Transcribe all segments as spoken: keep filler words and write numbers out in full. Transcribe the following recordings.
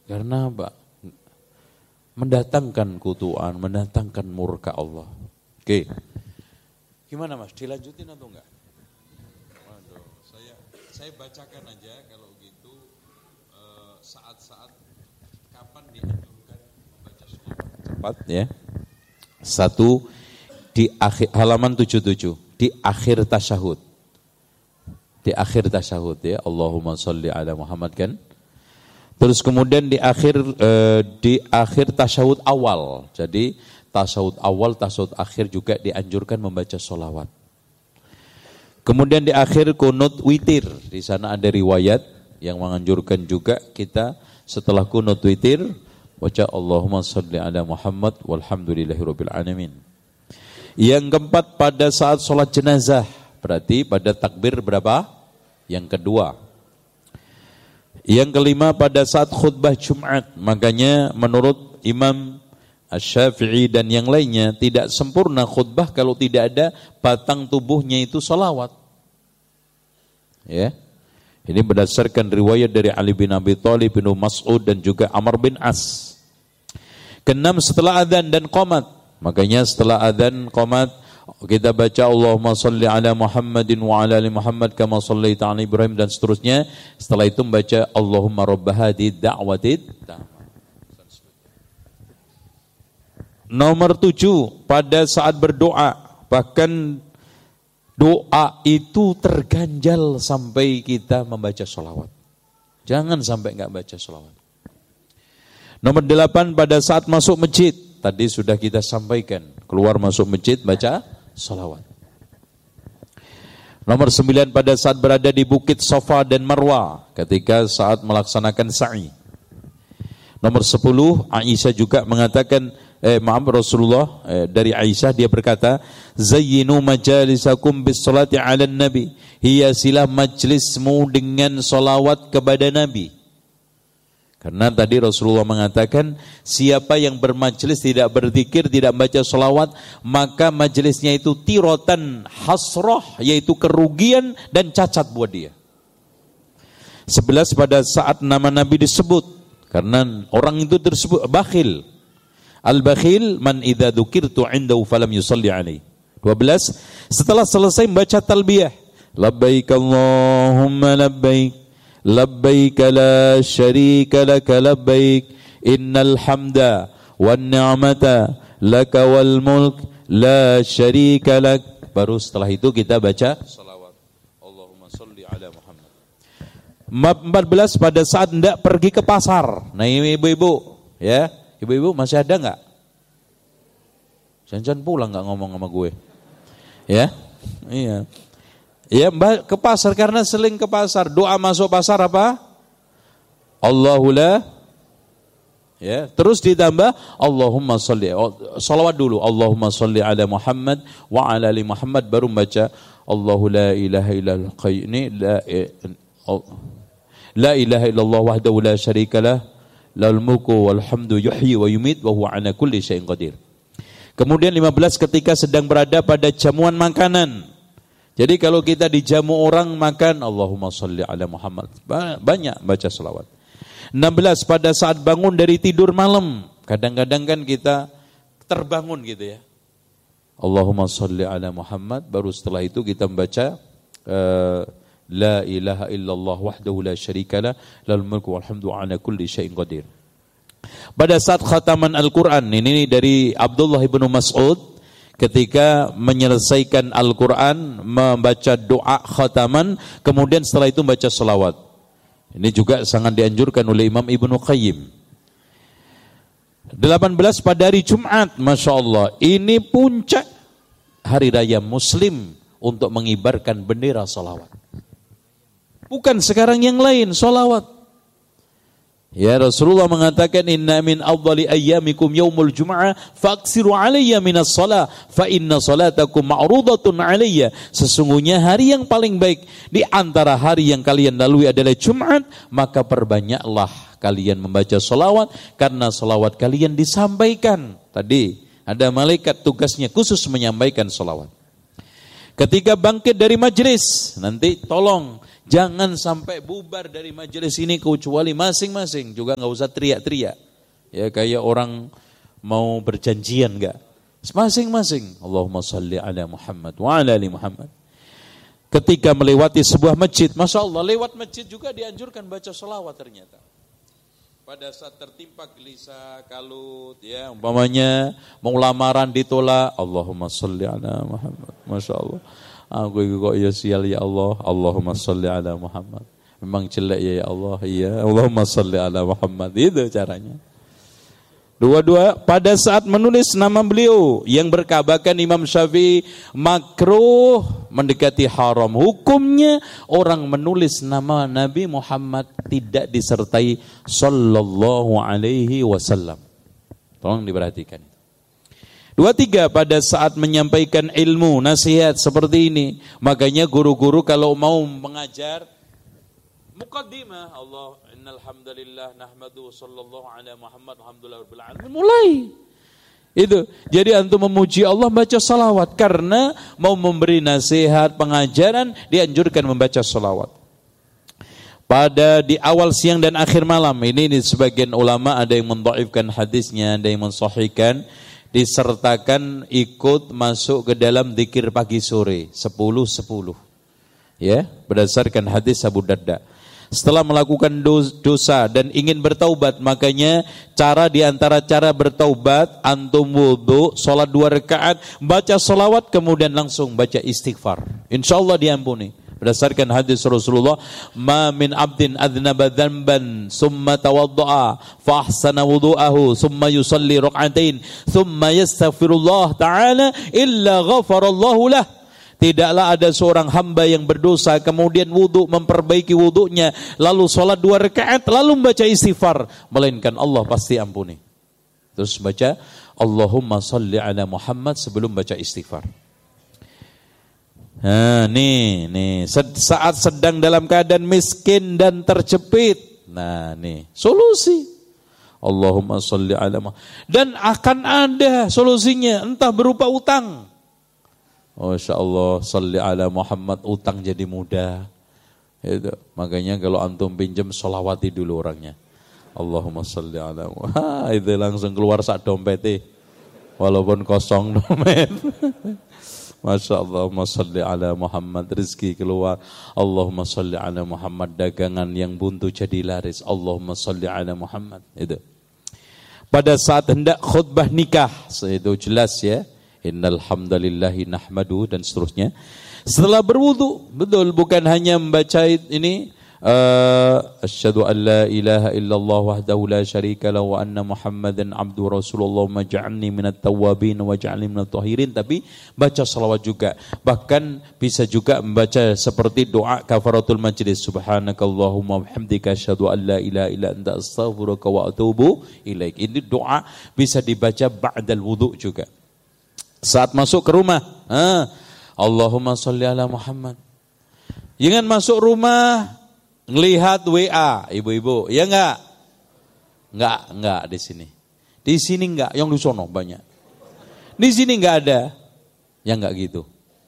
Karena apa? Mendatangkan kutuan, mendatangkan murka Allah. Oke. Gimana Mas? Dilanjutin atau enggak? Waduh, saya saya bacakan aja kalau gitu eh, saat-saat kapan dianjurkan membaca sholawat. Cepat ya. Satu, di akhir halaman tujuh puluh tujuh, di akhir tasyahud. Di akhir tasyahud ya, Allahumma sholli ala Muhammad kan? Terus kemudian di akhir eh, di akhir tasyahud awal. Jadi tasyahud awal, tasyahud akhir juga dianjurkan membaca sholawat. Kemudian di akhir kunut witir. Di sana ada riwayat yang menganjurkan juga kita setelah kunut witir baca Allahumma sholli ala Muhammad walhamdulillahirabbil alamin. Yang keempat pada saat sholat jenazah. Berarti pada takbir berapa? Yang kedua. Yang kelima pada saat khutbah Jumat. Makanya menurut Imam Asy-Syafi'i dan yang lainnya tidak sempurna khutbah kalau tidak ada batang tubuhnya itu salawat. Ya. Ini berdasarkan riwayat dari Ali bin Abi Thalib, bin Mas'ud dan juga Amr bin As. Keenam setelah adzan dan qomat. Makanya setelah adzan qomat kita baca Allahumma sholli ala Muhammadin wa ala ali Muhammad kama shallaita ala Ibrahim dan seterusnya. Setelah itu membaca Allahumma rabb hadhihi da'watid. Nomor tujuh, pada saat berdoa, bahkan doa itu terganjal sampai kita membaca sholawat. Jangan sampai enggak baca sholawat. Nomor delapan, pada saat masuk masjid. Tadi sudah kita sampaikan, keluar masuk masjid baca sholawat. Nomor sembilan, pada saat berada di bukit Safa dan Marwah, ketika saat melaksanakan sa'i. Nomor sepuluh, Aisyah juga mengatakan, eh, maaf Rasulullah, eh, dari Aisyah dia berkata, zayyinu majalisakum bis salati ala nabi, hiasilah majlismu dengan salawat kepada Nabi. Karena tadi Rasulullah mengatakan, siapa yang bermajlis tidak berzikir, tidak baca salawat, maka majlisnya itu tirotan hasroh, yaitu kerugian dan cacat buat dia. Sebelas, pada saat nama Nabi disebut, karena orang itu tersebut bakhil. Al-bakhil man idza dzukirtu 'indahu falam yusalli alaihi. dua belas, setelah selesai membaca talbiyah, labbaik Allahumma labbaik, labbaik la syarika laka labbaik, innal hamda wan ni'mata laka wal mulk la syarika lak. Baru setelah itu kita baca salawat Allahumma sholli ala Muhammad. empat belas, pada saat hendak pergi ke pasar. Nah ini ibu-ibu, ya, ibu-ibu masih ada enggak? Jangan pulang enggak ngomong sama gue. Ya. Iya. Ya, ke pasar, karena seling ke pasar. Doa masuk pasar apa? Allahu la. Ya, terus ditambah Allahumma sholli. Salawat dulu. Allahumma sholli ala Muhammad wa ala ali Muhammad, baru baca Allahu la ilaha illal qayyum. La la ilaha illallah wahdahu la syarikalah, lahul mulku wal hamdu yuhyi wa yumit wa huwa ala kulli syai'in qadir. Kemudian lima belas, ketika sedang berada pada jamuan makanan. Jadi kalau kita dijamu orang makan, Allahumma sholli ala Muhammad, banyak baca selawat. enam belas, pada saat bangun dari tidur malam. Kadang-kadang kan kita terbangun gitu ya. Allahumma sholli ala Muhammad, baru setelah itu kita membaca uh, la ilaha illallah wahdahu la syarikalah, lahul mulku wal hamdu ala kulli syai'in qadir. Pada saat khataman Al-Quran, ini dari Abdullah bin Mas'ud, ketika menyelesaikan Al-Quran, membaca doa khataman, kemudian setelah itu membaca selawat. Ini juga sangat dianjurkan oleh Imam Ibnu Qayyim. delapan belas, pada hari Jumat, Masya Allah, ini puncak hari raya Muslim untuk mengibarkan bendera selawat. Bukan sekarang yang lain, selawat. Ya, Rasulullah mengatakan, inna min afdali ayyamikum yaumul jum'ah faksiru alayya minas shalah fa inna salatakum ma'rudatun alayya. Sesungguhnya hari yang paling baik di antara hari yang kalian lalui adalah Jumat, maka perbanyaklah kalian membaca salawat karena salawat kalian disampaikan. Tadi ada malaikat tugasnya khusus menyampaikan salawat. Ketika bangkit dari majlis, nanti tolong Jangan sampai bubar dari majelis ini kecuali masing-masing juga nggak usah teriak-teriak. Ya kayak orang mau berjanjian enggak. Masing-masing. Allahumma salli ala Muhammad wa ala ali Muhammad. Ketika melewati sebuah masjid, Masya Allah, lewat masjid juga dianjurkan baca sholawat ternyata. Pada saat tertimpa gelisah, kalut, ya umpamanya mau lamaran ditolak, Allahumma salli ala Muhammad. Masya Allah. Aku kok ya sial ya Allah. Allahumma salli ala Muhammad. Memang jelek ya ya Allah. Iya. Allahumma salli ala Muhammad. Itu caranya. Dua-dua pada saat menulis nama beliau yang berkabarkan Imam Syafi'i makruh mendekati haram. Hukumnya orang menulis nama Nabi Muhammad tidak disertai sallallahu alaihi wasallam. Tolong diperhatikan. Dua tiga pada saat menyampaikan ilmu, nasihat seperti ini. Makanya guru-guru kalau mau mengajar muqaddimah Allah innal hamdalillah nahmadu sallallahu ala Muhammad alhamdulillah rabbil alamin. Mulai. Itu. Jadi antum memuji Allah baca salawat karena mau memberi nasihat, pengajaran dianjurkan membaca salawat. Pada di awal siang dan akhir malam ini, ini sebagian ulama ada yang mendhaifkan hadisnya, ada yang mensahihkan. Disertakan ikut masuk ke dalam zikir pagi sore sepuluh sepuluh ya berdasarkan hadis Abu Darda. Setelah melakukan dosa dan ingin bertaubat, makanya cara diantara cara bertaubat antum wudu, sholat dua rakaat, baca sholawat, kemudian langsung baca istighfar, insyaallah diampuni. Berdasarkan hadis Rasulullah, ma min abdin adznaba dzanban summa tawaddaa fa ahsana wudu'ahu summa yusalli rak'atain summa yastaghfirullah ta'ala illa ghafarallahu lah. Tidaklah ada seorang hamba yang berdosa kemudian wudu, memperbaiki wudunya, lalu salat dua rakaat, lalu membaca istighfar, melainkan Allah pasti ampuni. Terus baca Allahumma salli ala Muhammad sebelum baca istighfar. Nah, nih, nih, saat sedang dalam keadaan miskin dan terjepit. Nah, nih, solusi. Allahumma sholli ala Muhammad. Dan akan ada solusinya, entah berupa utang. Oh, insyaallah sholli ala Muhammad, utang jadi mudah. Itu. Makanya kalau antum pinjam sholawati dulu orangnya. Allahumma sholli ala Muhammad. Itu langsung keluar sak dompetnya. Walaupun kosong dompet. Masya Allah, Allahumma salli ala Muhammad, rezeki keluar. Allahumma salli ala Muhammad, dagangan yang buntu jadi laris. Allahumma salli ala Muhammad. Itu. Pada saat hendak khutbah nikah, itu jelas ya. Innal hamdalillahi nahmadu dan seterusnya. Setelah berwudu, betul bukan hanya membaca ini asyhadu an la ilaha illallah wahdahu la syarika lahu wa anna Muhammadan abduhu rasulullah maj'alni minat tawwabin waj'alni minat tahirin, tapi baca salawat juga. Bahkan bisa juga membaca seperti doa kafaratul majlis, subhanakallahumma wabihamdika asyhadu an la ilaha illa anta astaghfiruka wa atubu ilaik. Ini doa bisa dibaca ba'dal wudu juga. Saat masuk ke rumah, ah, Allahumma sholli ala Muhammad. Jangan masuk rumah ngelihat W A ibu-ibu, ya enggak? Enggak, enggak di sini. Di sini enggak, yang di sono banyak. Di sini enggak ada. Ya enggak gitu.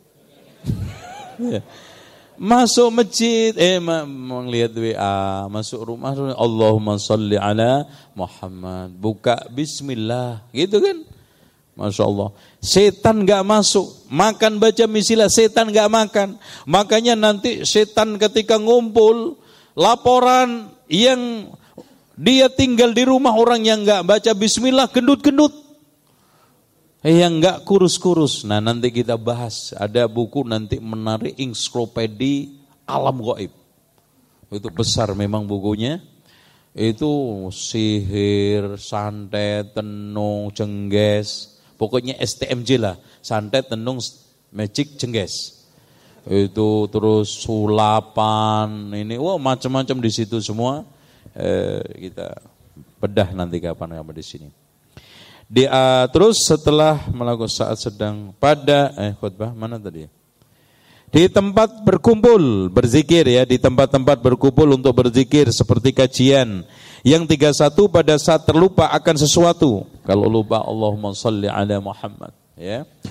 Masuk masjid, eh melihat W A, masuk rumah, Allahumma sholli ala Muhammad. Buka bismillah, gitu kan? Masya Allah. Setan gak masuk. Makan baca misilah, setan gak makan. Makanya nanti setan ketika ngumpul, laporan yang dia tinggal di rumah orang yang gak baca bismillah, gendut-gendut. Yang gak kurus-kurus. Nah nanti kita bahas. Ada buku nanti menarik, ensiklopedi alam gaib. Itu besar memang bukunya. Itu sihir, santet, tenung, jengges. Pokoknya S T M J lah, santet, tenung, magic, jengges. Itu terus sulapan, ini wah macam-macam di situ semua. Eh, kita bedah nanti kapan-kapan di sini. Di, uh, terus setelah melakukan saat sedang pada eh khutbah mana tadi? Di tempat berkumpul berzikir ya, di tempat-tempat berkumpul untuk berzikir seperti kajian. Yang tiga puluh satu pada saat terlupa akan sesuatu. Kalau lupa Allahumma sholli ala Muhammad ya.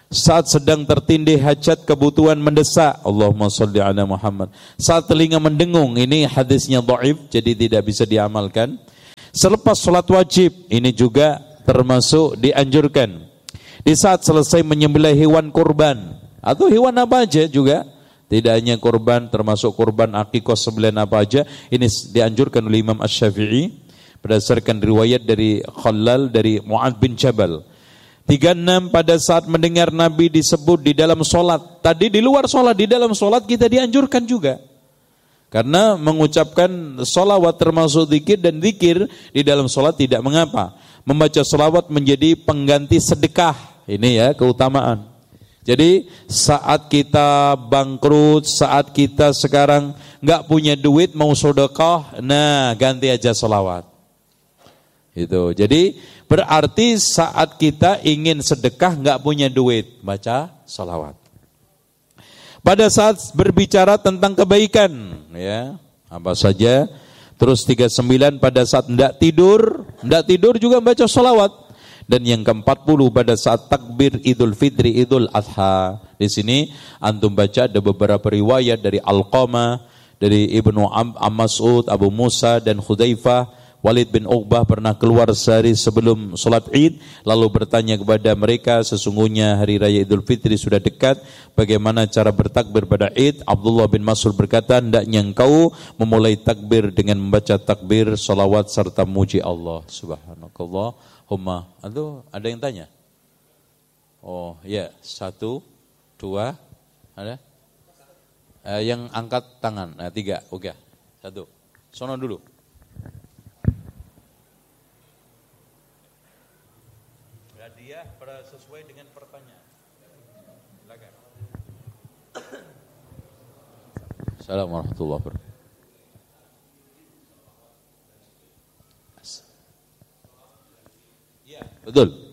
Saat sedang tertindih hajat kebutuhan mendesak, Allahumma sholli ala Muhammad. Saat telinga mendengung, ini hadisnya dhaif jadi tidak bisa diamalkan. Selepas sholat wajib, ini juga termasuk dianjurkan. Di saat selesai menyembelih hewan kurban atau hewan apa aja juga, tidak hanya kurban, termasuk kurban akikah sembelihan apa aja, ini dianjurkan oleh Imam Asy-Syafi'i berdasarkan riwayat dari Khalal dari Mu'adz bin Jabal. tiga puluh enam pada saat mendengar Nabi disebut di dalam solat. Tadi di luar solat, di dalam solat kita dianjurkan juga. Karena mengucapkan solawat termasuk zikir, dan zikir di dalam solat tidak mengapa. Membaca solawat menjadi pengganti sedekah. Ini ya keutamaan. Jadi saat kita bangkrut, saat kita sekarang nggak punya duit mau sedekah, nah ganti aja solawat. Itu. Jadi berarti saat kita ingin sedekah nggak punya duit, baca salawat. Pada saat berbicara tentang kebaikan, ya apa saja. Terus tiga puluh sembilan pada saat hendak tidur, hendak tidur juga baca salawat. Dan yang keempat puluh pada saat takbir Idul Fitri, Idul Adha. Di sini antum baca ada beberapa riwayat dari Alqamah, dari Ibnu Am Mas'ud, Abu Musa dan Hudzaifah. Walid bin Uqbah pernah keluar sehari sebelum sholat Id, lalu bertanya kepada mereka, sesungguhnya hari raya Idul Fitri sudah dekat, bagaimana cara bertakbir pada Id? Abdullah bin Mas'ud berkata, hendaknya engkau memulai takbir dengan membaca takbir, salawat serta muji Allah. Subhanakallahumma. Aduh, ada yang tanya? Oh ya, satu, dua, ada? Eh, yang angkat tangan, nah, tiga, oke, satu, sono dulu. Hadiah sesuai dengan pertanyaan. Silakan. Assalamualaikum warahmatullahi wabarakatuh. Ya, betul.